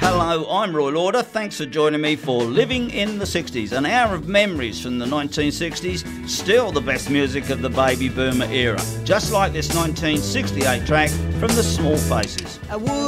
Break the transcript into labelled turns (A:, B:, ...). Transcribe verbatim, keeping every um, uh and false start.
A: hello, I'm Roy Lauder. Thanks for joining me for Living in the sixties, an hour of memories from the nineteen sixties, still the best music of the baby boomer era, just like this nineteen sixty-eight track from the Small Faces.
B: I would